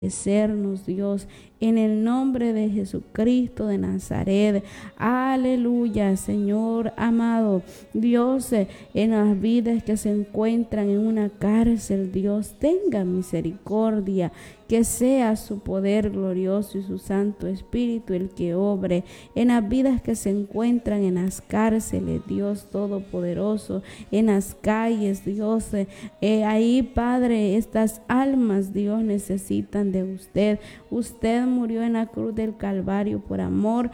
Sernos, Dios, en el nombre de Jesucristo de Nazaret. Aleluya, Señor amado. Dios, en las vidas que se encuentran en una cárcel, Dios, tenga misericordia, que sea su poder glorioso y su Santo Espíritu el que obre en las vidas que se encuentran en las cárceles, Dios Todopoderoso, en las calles, Dios, ahí, Padre, estas almas, Dios, necesitan de usted. Usted murió en la cruz del Calvario por amor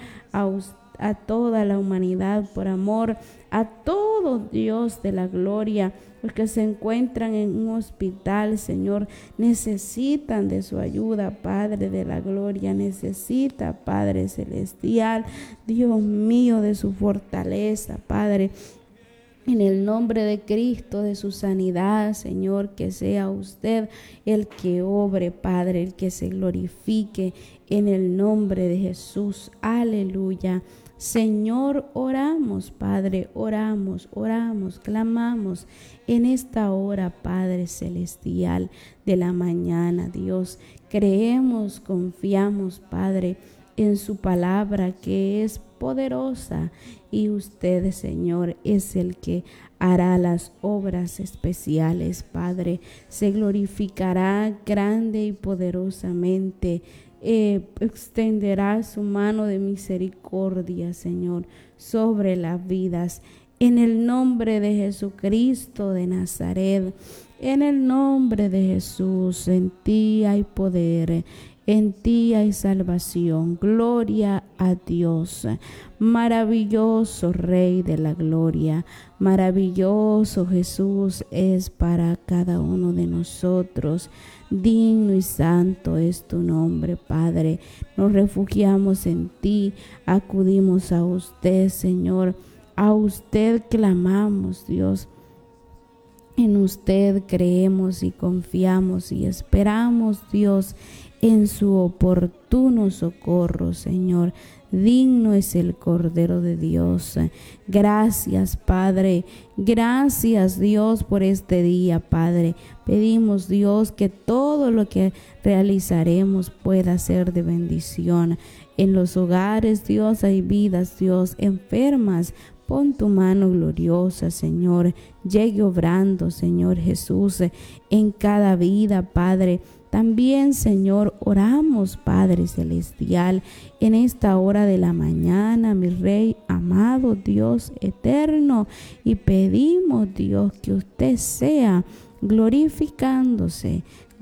a toda la humanidad, por amor a todo, Dios de la gloria. Los que se encuentran en un hospital, Señor, necesitan de su ayuda, Padre de la gloria, necesita, Padre celestial, Dios mío, de su fortaleza, Padre. En el nombre de Cristo, de su sanidad, Señor, que sea usted el que obre, Padre, el que se glorifique en el nombre de Jesús. Aleluya. Señor, oramos, Padre, oramos, clamamos en esta hora, Padre celestial de la mañana, Dios. Creemos, confiamos, Padre, en su palabra que es poderosa, y usted, Señor, es el que hará las obras especiales, Padre. Se glorificará grande y poderosamente. Extenderá su mano de misericordia, Señor, sobre las vidas. En el nombre de Jesucristo de Nazaret, en el nombre de Jesús, en ti hay poder. En ti hay salvación. Gloria a Dios. Maravilloso Rey de la gloria. Maravilloso Jesús es para cada uno de nosotros. Digno y santo es tu nombre, Padre. Nos refugiamos en ti. Acudimos a usted, Señor. A usted clamamos, Dios. En usted creemos y confiamos y esperamos, Dios, en su oportuno socorro, Señor. Digno es el Cordero de Dios. Gracias, Padre. Gracias, Dios, por este día, Padre. Pedimos, Dios, que todo lo que realizaremos pueda ser de bendición. En los hogares, Dios, hay vidas, Dios, enfermas. Pon tu mano gloriosa, Señor. Llegue obrando, Señor Jesús, en cada vida, Padre. También, Señor, oramos, Padre celestial, en esta hora de la mañana, mi Rey amado, Dios eterno, y pedimos, Dios, que usted sea glorificándose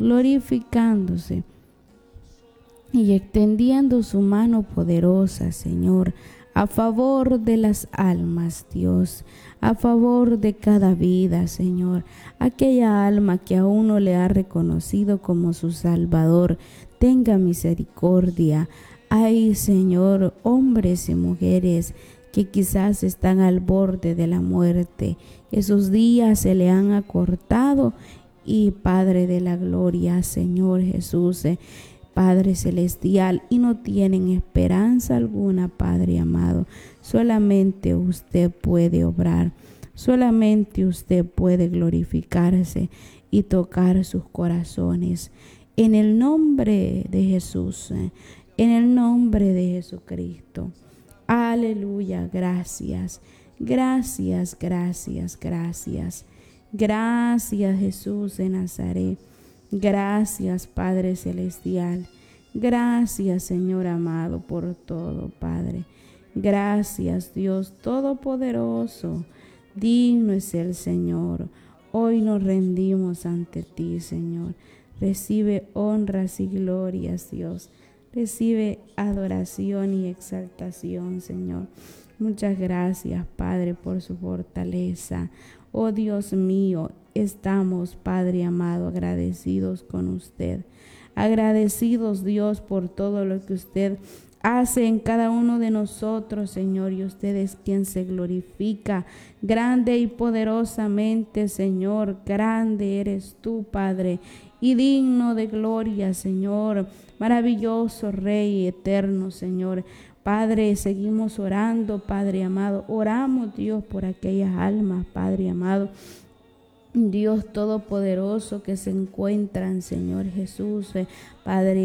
y extendiendo su mano poderosa, Señor, a favor de las almas, Dios, a favor de cada vida, Señor. Aquella alma que aún no le ha reconocido como su Salvador, tenga misericordia. Ay, Señor, hombres y mujeres que quizás están al borde de la muerte, que sus días se le han acortado, y Padre de la gloria, Señor Jesús, Padre celestial, y no tienen esperanza alguna, Padre amado. Solamente usted puede obrar, solamente usted puede glorificarse y tocar sus corazones. En el nombre de Jesús, en el nombre de Jesucristo. Aleluya, gracias, gracias, gracias, gracias. Gracias, Jesús de Nazaret. Gracias, Padre celestial. Gracias, Señor amado, por todo, Padre. Gracias, Dios todopoderoso. Digno es el Señor. Hoy nos rendimos ante ti, Señor. Recibe honras y glorias, Dios. Recibe adoración y exaltación, Señor. Muchas gracias, Padre, por su fortaleza. Oh Dios mío, estamos, Padre amado, agradecidos con usted. Agradecidos, Dios, por todo lo que usted hace en cada uno de nosotros, Señor. Y usted es quien se glorifica grande y poderosamente, Señor. Grande eres tú, Padre, y digno de gloria, Señor. Maravilloso Rey eterno, Señor. Padre, seguimos orando, Padre amado. Oramos, Dios, por aquellas almas, Padre amado, Dios Todopoderoso, que se encuentran, Señor Jesús, Padre